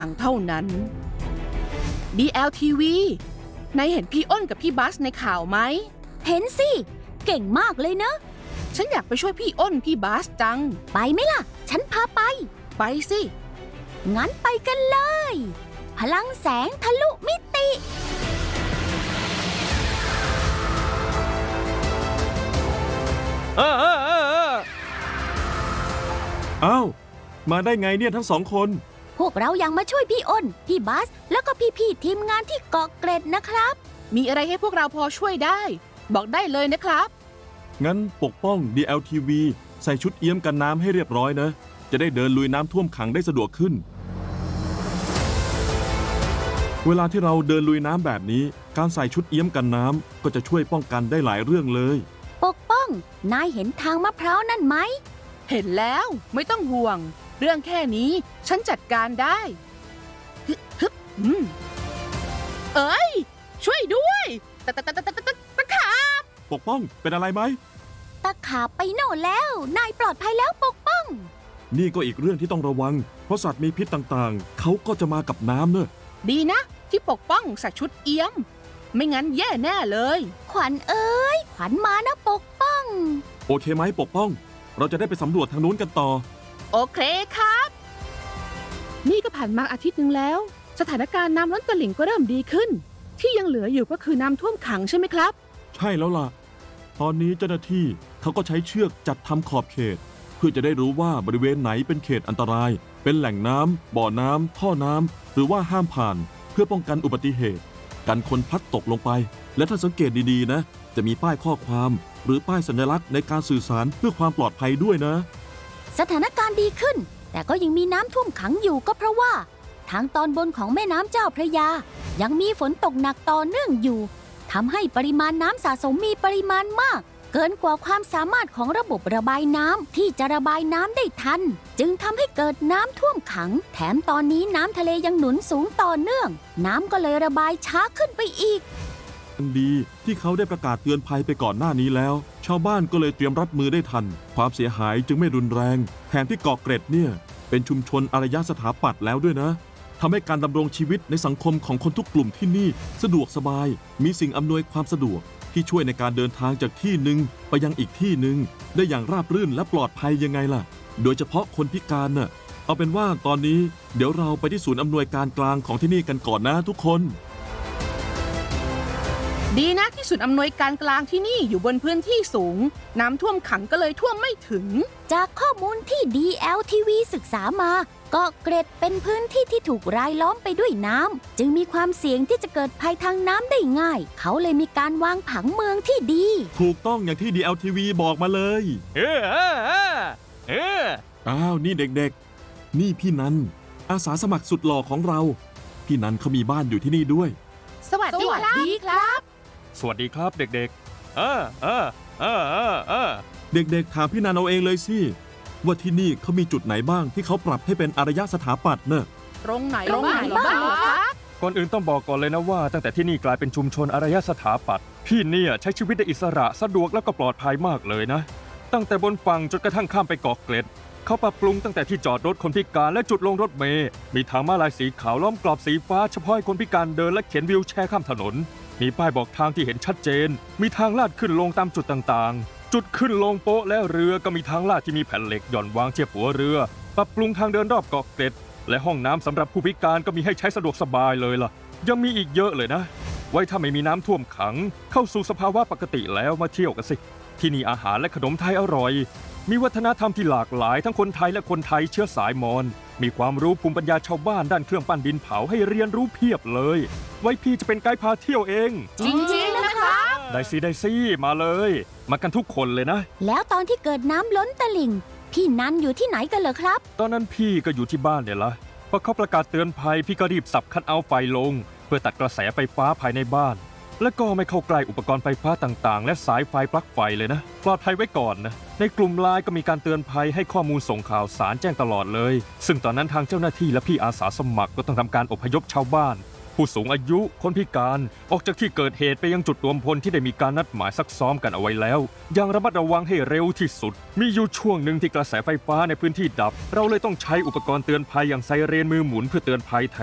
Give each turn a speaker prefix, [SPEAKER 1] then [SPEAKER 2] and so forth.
[SPEAKER 1] เท่านั้น DLTV นายเห็นพี่อ้นกับพี่บัสในข่าวไหม
[SPEAKER 2] เห็นสิเก่งมากเลยเนอะ
[SPEAKER 1] ฉันอยากไปช่วยพี่อ้นพี่บัสจัง
[SPEAKER 2] ไปไหมล่ะฉันพาไป
[SPEAKER 1] สิ
[SPEAKER 2] งั้นไปกันเลยพลังแสงทะลุมิติ
[SPEAKER 3] อ้าวมาได้ไงเนี่ยทั้งสองคน
[SPEAKER 2] พวกเรายังมาช่วยพี่อ้นพี่บัสแล้วก็พี่ๆทีมงานที่เกาะเกร็ดนะครับ
[SPEAKER 1] มีอะไรให้พวกเราพอช่วยได้บอกได้เลยนะครับ
[SPEAKER 3] งั้นปกป้อง DLTV ใส่ชุดเอี้ยมกันน้ำให้เรียบร้อยนะจะได้เดินลุยน้ำท่วมขังได้สะดวกขึ้นเวลาที่เราเดินลุยน้ำแบบนี้การใส่ชุดเอี้ยมกันน้ำก็จะช่วยป้องกันได้หลายเรื่องเลย
[SPEAKER 2] ปกป้องนายเห็นทางมะพร้าวนั่นไหม
[SPEAKER 1] เห็นแล้วไม่ต้องห่วงเรื่องแค่นี้ฉันจัดการได้เอ้ยช่วยด้วยตะขาบ
[SPEAKER 3] ปกป้องเป็นอะไรไหม
[SPEAKER 2] ตะขาบไปโน่นแล้วนายปลอดภัยแล้วปกป้อง
[SPEAKER 3] นี่ก็อีกเรื่องที่ต้องระวังเพราะสัตว์มีพิษต่างๆเขาก็จะมากับน้ำเนอะ
[SPEAKER 1] ดีนะที่ปกป้องใส่ชุดเอี้ยมไม่งั้นแย่แน่เลย
[SPEAKER 2] ขวัญเอ้ยขวัญมานะปกป้อง
[SPEAKER 3] โอเคไหมปกป้องเราจะได้ไปสำรวจทางนู้นกันต่อ
[SPEAKER 1] โอเคครับนี่ก็ผ่านมาอาทิตย์นึงแล้วสถานการณ์น้ำล้นตลิ่งก็เริ่มดีขึ้นที่ยังเหลืออยู่ก็คือน้ำท่วมขังใช่ไหมครับ
[SPEAKER 3] ใช่แล้วล่ะตอนนี้เจ้าหน้าที่เขาก็ใช้เชือกจัดทำขอบเขตเพื่อจะได้รู้ว่าบริเวณไหนเป็นเขตอันตรายเป็นแหล่งน้ำบ่อน้ำท่อน้ำหรือว่าห้ามผ่านเพื่อป้องกันอุบัติเหตุกันคนพลัดตกลงไปและถ้าสังเกตดีๆนะจะมีป้ายข้อความหรือป้ายสัญลักษณ์ในการสื่อสารเพื่อความปลอดภัยด้วยนะ
[SPEAKER 2] สถานการณ์ดีขึ้นแต่ก็ยังมีน้ำท่วมขังอยู่ก็เพราะว่าทางตอนบนของแม่น้ำเจ้าพระยายังมีฝนตกหนักต่อเนื่องอยู่ทำให้ปริมาณน้ำสะสมมีปริมาณมากเกินกว่าความสามารถของระบบระบายน้ำที่จะระบายน้ำได้ทันจึงทำให้เกิดน้ำท่วมขังแถมตอนนี้น้ำทะเลยังหนุนสูงต่อเนื่องน้ำก็เลยระบายช้าขึ้นไปอีก
[SPEAKER 3] ดีที่เขาได้ประกาศเตือนภัยไปก่อนหน้านี้แล้วชาวบ้านก็เลยเตรียมรับมือได้ทันความเสียหายจึงไม่รุนแรงแถมที่เกาะเกร็ดเนี่ยเป็นชุมชนอารยสถาปัตย์แล้วด้วยนะทำให้การดำรงชีวิตในสังคมของคนทุกกลุ่มที่นี่สะดวกสบายมีสิ่งอำนวยความสะดวกที่ช่วยในการเดินทางจากที่หนึ่งไปยังอีกที่หนึ่งได้อย่างราบรื่นและปลอดภัยยังไงล่ะโดยเฉพาะคนพิการน่ะเอาเป็นว่าตอนนี้เดี๋ยวเราไปที่ศูนย์อำนวยการกลางของที่นี่กันก่อนนะทุกคน
[SPEAKER 1] ดีนะที่ศูนย์อำนวยการกลางที่นี่อยู่บนพื้นที่สูงน้ำท่วมขังก็เลยท่วมไม่ถึง
[SPEAKER 2] จากข้อมูลที่ DLTV ศึกษามาเกาะเกร็ดเป็นพื้นที่ที่ถูกรายล้อมไปด้วยน้ำจึงมีความเสี่ยงที่จะเกิดภัยทางน้ำได้ง่ายเขาเลยมีการวางผังเมืองที่ดี
[SPEAKER 3] ถูกต้องอย่างที่ DLTV บอกมาเลยอ้าวนี่เด็กๆนี่พี่นันอาสาสมัครสุดหล่อของเราพี่นันเขามีบ้านอยู่ที่นี่ด้วย
[SPEAKER 1] สวัสดีครับ
[SPEAKER 4] สวัสดีครับเด็กๆ
[SPEAKER 3] เด็กๆถามพี่นันเอาเองเลยสิว่าที่นี่เขามีจุดไหนบ้างที่เขาปรับให้เป็นอารยสถาปัตย์เนอะ
[SPEAKER 1] ตรงไหนบ้าง
[SPEAKER 4] ก่อนอื่นต้องบอกก่อนเลยนะว่าตั้งแต่ที่นี่กลายเป็นชุมชนอารยสถาปัตย์พี่เนี่ยใช้ชีวิตได้อิสระสะดวกแล้วก็ปลอดภัยมากเลยนะตั้งแต่บนฝั่งจนกระทั่งข้ามไปเกาะเกร็ดเขาปรับปรุงตั้งแต่ที่จอดรถคนพิการและจุดลงรถเมล์มีทางม้าลายสีขาวล้อมกรอบสีฟ้าเฉพาะให้คนพิการเดินและเข็นวีลแชร์ข้ามถนนมีป้ายบอกทางที่เห็นชัดเจนมีทางลาดขึ้นลงตามจุดต่างๆจุดขึ้นลงโป๊ะและเรือก็มีทางลาดที่มีแผ่นเหล็กหย่อนวางเทียบหัวเรือปรับปรุงทางเดินรอบเกาะเกร็ดและห้องน้ำสำหรับผู้พิการก็มีให้ใช้สะดวกสบายเลยล่ะยังมีอีกเยอะเลยนะไว้ถ้าไม่มีน้ำท่วมขังเข้าสู่สภาวะปกติแล้วมาเที่ยวกันสิที่นี่อาหารและขนมไทยอร่อยมีวัฒนธรรมที่หลากหลายทั้งคนไทยและคนไทยเชื้อสายมอญมีความรู้ภูมิปัญญาชาวบ้านด้านเครื่องปั้นดินเผาให้เรียนรู้เพียบเลยไว้พี่จะเป็นไกด์พาเที่ยวเอง
[SPEAKER 1] จริงๆนะครับ
[SPEAKER 4] ได้สิมาเลยมากันทุกคนเลยนะ
[SPEAKER 2] แล้วตอนที่เกิดน้ำล้นตลิ่งพี่นันอยู่ที่ไหนกันเหรอครับ
[SPEAKER 4] ตอนนั้นพี่ก็อยู่ที่บ้านเนี่ยละพอเขาประกาศเตือนภัยพี่ก็รีบสับคัทเอาท์ไฟลงเพื่อตัดกระแสไฟฟ้าภายในบ้านและก็ไม่เข้าใกล้อุปกรณ์ไฟฟ้าต่างๆและสายไฟปลั๊กไฟเลยนะปลอดภัยไว้ก่อนนะในกลุ่มไลน์ก็มีการเตือนภัยให้ข้อมูลส่งข่าวสารแจ้งตลอดเลยซึ่งตอนนั้นทางเจ้าหน้าที่และพี่อาสาสมัครก็ต้องทำการอพยพชาวบ้านผู้สูงอายุคนพิการออกจากที่เกิดเหตุไปยังจุดรวมพลที่ได้มีการนัดหมายซักซ้อมกันเอาไว้แล้วอย่างระมัดระวังให้เร็วที่สุดมีอยู่ช่วงหนึ่งที่กระแสไฟฟ้าในพื้นที่ดับเราเลยต้องใช้อุปกรณ์เตือนภัยอย่างไซเรนมือหมุนเพื่อเตือนภัยแทน